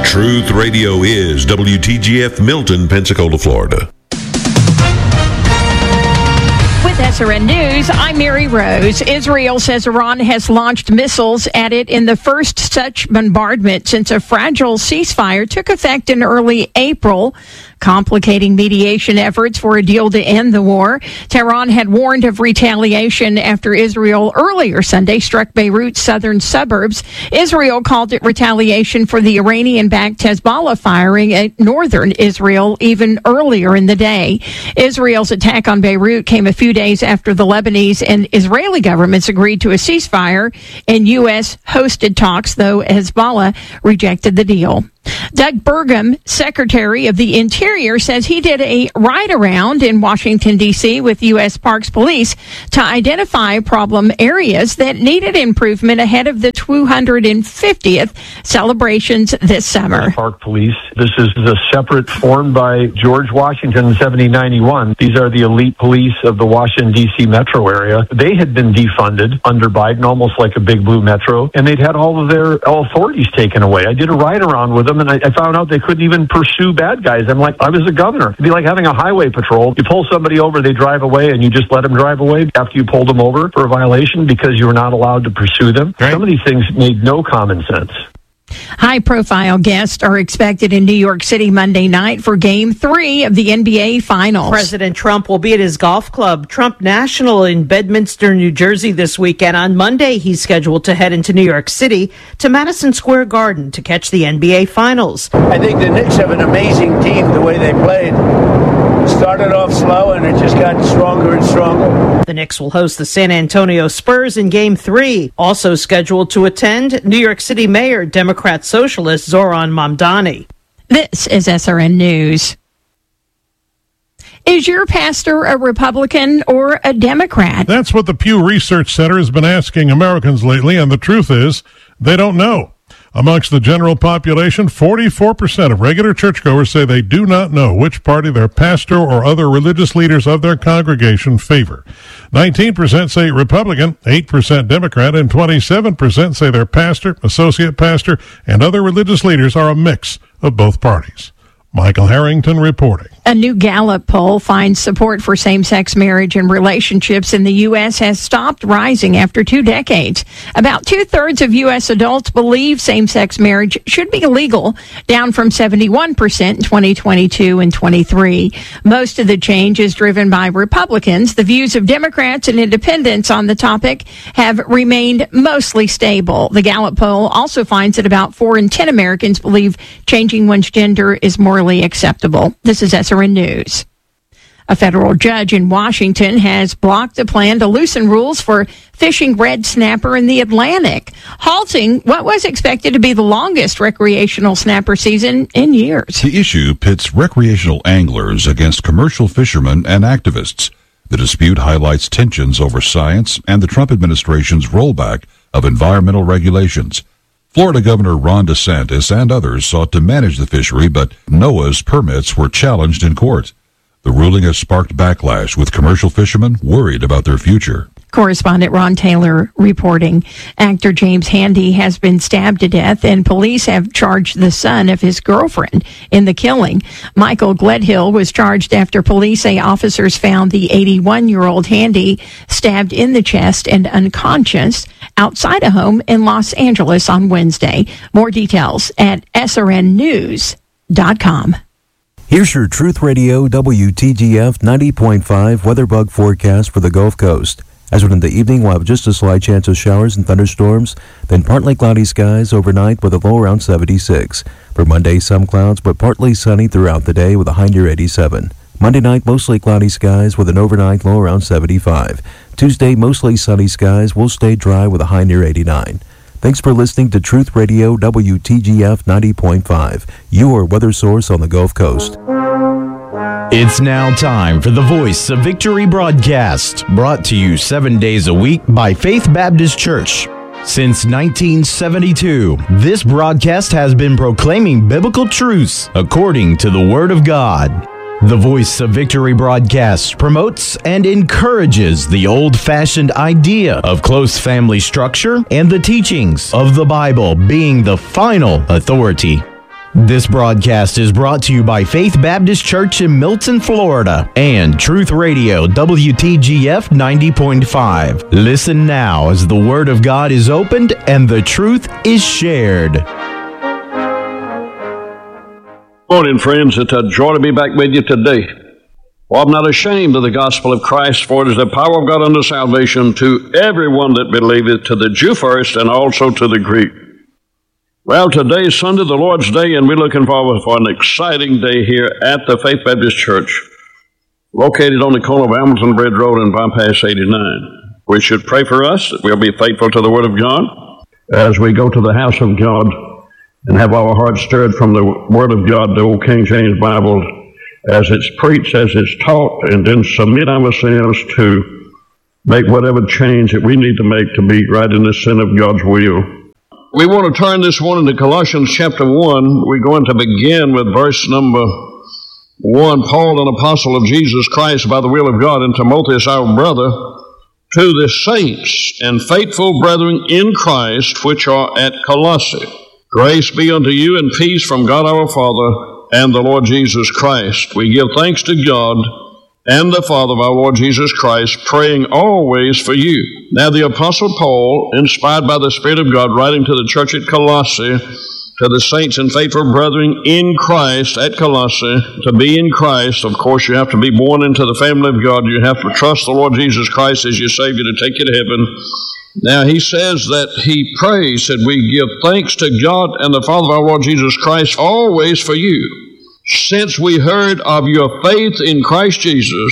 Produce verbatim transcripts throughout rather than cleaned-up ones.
Truth Radio is W T G F Milton, Pensacola, Florida. With S R N News, I'm Mary Rose. Israel says Iran has launched missiles at it in the first such bombardment since a fragile ceasefire took effect in early April, complicating mediation efforts for a deal to end the war. Tehran had warned of retaliation after Israel earlier Sunday struck Beirut's southern suburbs. Israel called it retaliation for the Iranian-backed Hezbollah firing at northern Israel even earlier in the day. Israel's attack on Beirut came a few days after the Lebanese and Israeli governments agreed to a ceasefire in U S-hosted talks, though Hezbollah rejected the deal. Doug Burgum, Secretary of the Interior, says he did a ride-around in Washington, D C with U S Parks Police to identify problem areas that needed improvement ahead of the two hundred fiftieth celebrations this summer. Park Police. This is a separate formed by George Washington in seventeen ninety-one. These are the elite police of the Washington, D C metro area. They had been defunded under Biden, almost like a big blue metro, and they'd had all of their authorities taken away. I did a ride-around with them, and I, I found out they couldn't even pursue bad guys. I'm like, I was a governor. It'd be like having a highway patrol. You pull somebody over, they drive away, and you just let them drive away after you pulled them over for a violation because you were not allowed to pursue them. Right. Some of these things made no common sense. High-profile guests are expected in New York City Monday night for Game three of the N B A Finals. President Trump will be at his golf club, Trump National, in Bedminster, New Jersey this weekend. On Monday, he's scheduled to head into New York City to Madison Square Garden to catch the N B A Finals. I think the Knicks have an amazing team, the way they played. Started off slow, and it just got stronger and stronger. The Knicks will host the San Antonio Spurs in Game three. Also scheduled to attend, New York City Mayor, Democrat Socialist Zoran Mamdani. This is S R N News. Is your pastor a Republican or a Democrat? That's what the Pew Research Center has been asking Americans lately, and the truth is, they don't know. Amongst the general population, forty-four percent of regular churchgoers say they do not know which party their pastor or other religious leaders of their congregation favor. nineteen percent say Republican, eight percent Democrat, and twenty-seven percent say their pastor, associate pastor, and other religious leaders are a mix of both parties. Michael Harrington reporting. A new Gallup poll finds support for same-sex marriage and relationships in the U S has stopped rising after two decades. About two-thirds of U S adults believe same-sex marriage should be illegal, down from seventy-one percent in twenty twenty-two and twenty-three. Most of the change is driven by Republicans. The views of Democrats and independents on the topic have remained mostly stable. The Gallup poll also finds that about four in ten Americans believe changing one's gender is morally acceptable. This is S R N News. A federal judge in Washington has blocked a plan to loosen rules for fishing red snapper in the Atlantic, halting what was expected to be the longest recreational snapper season in years. The issue pits recreational anglers against commercial fishermen and activists. The dispute highlights tensions over science and the Trump administration's rollback of environmental regulations. Florida Governor Ron DeSantis and others sought to manage the fishery, but NOAA's permits were challenged in court. The ruling has sparked backlash, with commercial fishermen worried about their future. Correspondent Ron Taylor reporting. Actor James Handy has been stabbed to death, and police have charged the son of his girlfriend in the killing. Michael Gledhill was charged after police say officers found the eighty-one-year-old Handy stabbed in the chest and unconscious outside a home in Los Angeles on Wednesday. More details at S R N news dot com. Here's your Truth Radio W T G F ninety point five weather bug forecast for the Gulf Coast. As in the evening, we'll have just a slight chance of showers and thunderstorms, then partly cloudy skies overnight with a low around seventy-six. For Monday, some clouds, but partly sunny throughout the day with a high near eighty-seven. Monday night, mostly cloudy skies with an overnight low around seventy-five. Tuesday, mostly sunny skies will stay dry with a high near eighty-nine. Thanks for listening to Truth Radio W T G F ninety point five, your weather source on the Gulf Coast. It's now time for the Voice of Victory broadcast, brought to you seven days a week by Faith Baptist Church. Since nineteen seventy-two, this broadcast has been proclaiming biblical truths according to the Word of God. The Voice of Victory broadcast promotes and encourages the old-fashioned idea of close family structure and the teachings of the Bible being the final authority. This broadcast is brought to you by Faith Baptist Church in Milton, Florida, and Truth Radio W T G F ninety point five. Listen now as the Word of God is opened and the truth is shared. Morning, friends. It's a joy to be back with you today. For I'm not ashamed of the gospel of Christ, for it is the power of God unto salvation to everyone that believeth, to the Jew first and also to the Greek. Well, today is Sunday, the Lord's Day, and we're looking forward for an exciting day here at the Faith Baptist Church, located on the corner of Hamilton Bridge Road and Bypass eighty-nine. We should pray for us that we'll be faithful to the Word of God as we go to the house of God and have our hearts stirred from the Word of God, the old King James Bible, as it's preached, as it's taught, and then submit ourselves to make whatever change that we need to make to be right in the center of God's will. We want to turn this morning to Colossians chapter one. We're going to begin with verse number one. Paul, an apostle of Jesus Christ by the will of God, and Timotheus, our brother, to the saints and faithful brethren in Christ which are at Colossae. Grace be unto you and peace from God our Father and the Lord Jesus Christ. We give thanks to God and the Father of our Lord Jesus Christ, praying always for you. Now the Apostle Paul, inspired by the Spirit of God, writing to the church at Colossae, to the saints and faithful brethren in Christ at Colossae. To be in Christ, of course, you have to be born into the family of God. You have to trust the Lord Jesus Christ as your Savior to take you to heaven. Now he says that he prays that we give thanks to God and the Father of our Lord Jesus Christ always for you, since we heard of your faith in Christ Jesus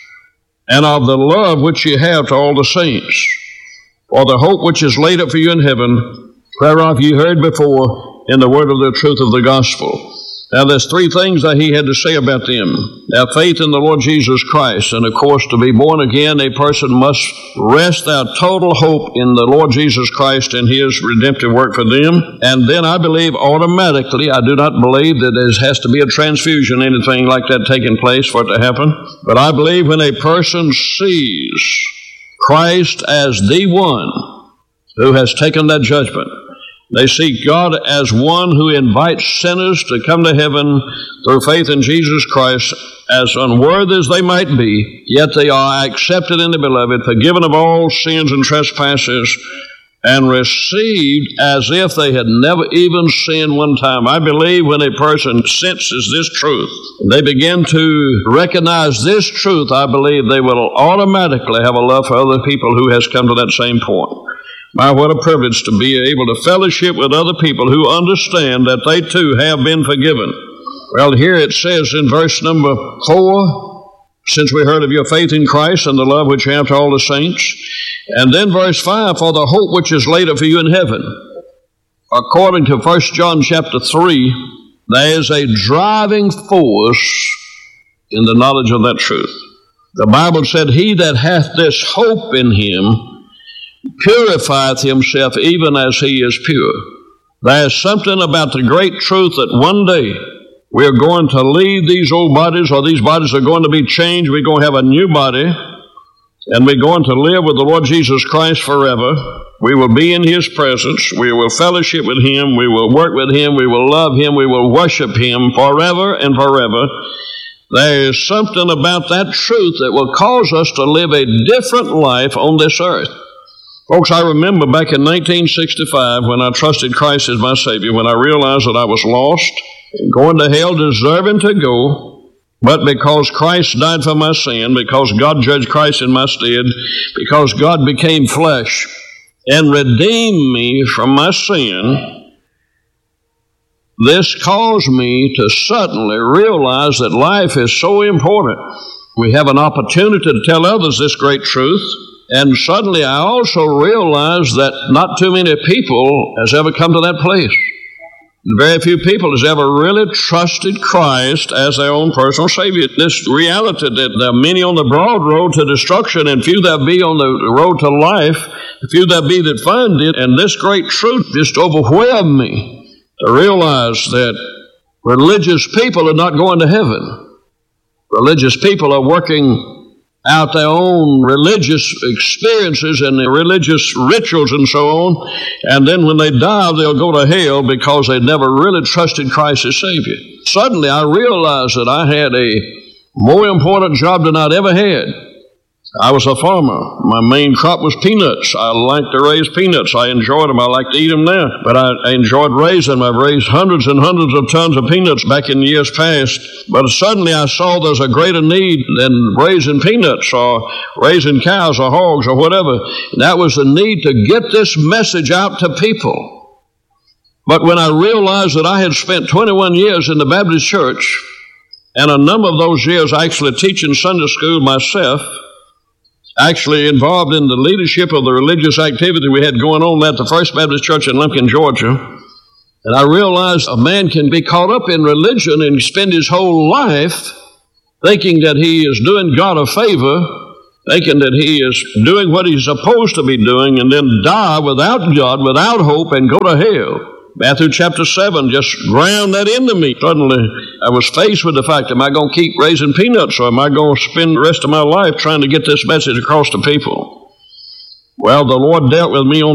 and of the love which you have to all the saints, for the hope which is laid up for you in heaven, whereof you heard before in the word of the truth of the gospel. Now there's three things that he had to say about them. Their faith in the Lord Jesus Christ, and of course to be born again, a person must rest their total hope in the Lord Jesus Christ and His redemptive work for them. And then I believe automatically, I do not believe that there has to be a transfusion, anything like that taking place for it to happen. But I believe when a person sees Christ as the one who has taken that judgment, they see God as one who invites sinners to come to heaven through faith in Jesus Christ, as unworthy as they might be, yet they are accepted in the beloved, forgiven of all sins and trespasses, and received as if they had never even sinned one time. I believe when a person senses this truth, they begin to recognize this truth, I believe they will automatically have a love for other people who has come to that same point. My, what a privilege to be able to fellowship with other people who understand that they too have been forgiven. Well, here it says in verse number four, since we heard of your faith in Christ and the love which you have to all the saints. And then verse five, for the hope which is laid up for you in heaven. According to First John chapter three, there is a driving force in the knowledge of that truth. The Bible said, he that hath this hope in him purifieth himself even as he is pure. There is something about the great truth that one day we're going to leave these old bodies, or these bodies are going to be changed. We're going to have a new body, and we're going to live with the Lord Jesus Christ forever. We will be in His presence. We will fellowship with Him. We will work with Him. We will love Him. We will worship Him forever and forever. There is something about that truth that will cause us to live a different life on this earth. Folks, I remember back in nineteen sixty-five when I trusted Christ as my Savior, when I realized that I was lost, going to hell, deserving to go, but because Christ died for my sin, because God judged Christ in my stead, because God became flesh and redeemed me from my sin, this caused me to suddenly realize that life is so important. We have an opportunity to tell others this great truth. And suddenly I also realized that not too many people has ever come to that place. Very few people has ever really trusted Christ as their own personal Savior. This reality that there are many on the broad road to destruction and few that be on the road to life, few that be that find it, and this great truth just overwhelmed me to realize that religious people are not going to heaven. Religious people are working out their own religious experiences and their religious rituals and so on, and then when they die, they'll go to hell because they never really trusted Christ as Savior. Suddenly, I realized that I had a more important job than I'd ever had. I was a farmer. My main crop was peanuts. I liked to raise peanuts. I enjoyed them. I like to eat them now. But I, I enjoyed raising them. I've raised hundreds and hundreds of tons of peanuts back in years past. But suddenly I saw there's a greater need than raising peanuts or raising cows or hogs or whatever. And that was the need to get this message out to people. But when I realized that I had spent twenty-one years in the Baptist church, and a number of those years actually teaching Sunday school myself, actually involved in the leadership of the religious activity we had going on at the First Baptist Church in Lumpkin, Georgia. And I realized a man can be caught up in religion and spend his whole life thinking that he is doing God a favor, thinking that he is doing what he's supposed to be doing, and then die without God, without hope, and go to hell. Matthew chapter seven just ground that into me. Suddenly, I was faced with the fact, am I going to keep raising peanuts, or am I going to spend the rest of my life trying to get this message across to people? Well, the Lord dealt with me on